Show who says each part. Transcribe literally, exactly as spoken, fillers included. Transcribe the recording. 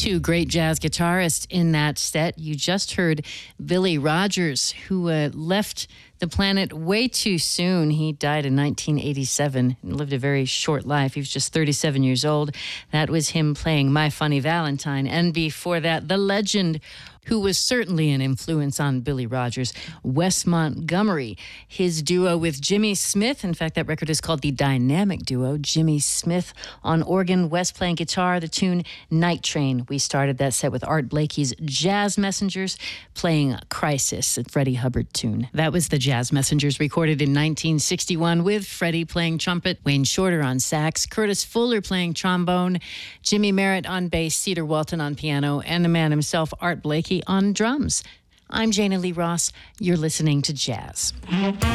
Speaker 1: Two great jazz guitarists in that set. You just heard Billy Rogers, who uh, left the planet way too soon. He died in nineteen eighty-seven and lived a very short life. He was just thirty-seven years old. That was him playing My Funny Valentine. And before that, the legend, who was certainly an influence on Billy Rogers, Wes Montgomery. His duo with Jimmy Smith. In fact, that record is called The Dynamic Duo. Jimmy Smith on organ, Wes playing guitar, the tune Night Train. We started that set with Art Blakey's Jazz Messengers playing Crisis, a Freddie Hubbard tune. That was the Jazz Messengers, recorded in nineteen sixty-one with Freddie playing trumpet, Wayne Shorter on sax, Curtis Fuller playing trombone, Jimmy Merritt on bass, Cedar Walton on piano, and the man himself, Art Blakey, on drums. I'm Jana Lee Ross. You're listening to Jazz.